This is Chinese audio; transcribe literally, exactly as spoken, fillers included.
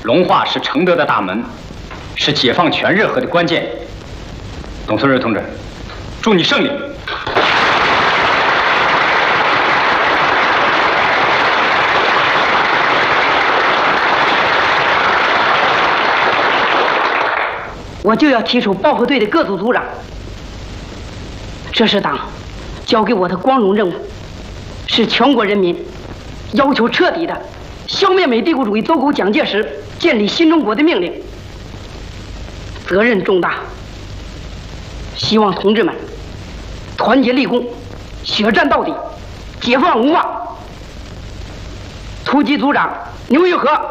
龙化是承德的大门，是解放全热河的关键。董存瑞同志，祝你胜利！ 我就要提出保和队的各组组长，这是党交给我的光荣任务，是全国人民要求彻底的消灭美帝国主义走狗蒋介石，建立新中国的命令，责任重大。希望同志们团结立功，血战到底，解放文化。突击组长牛玉和。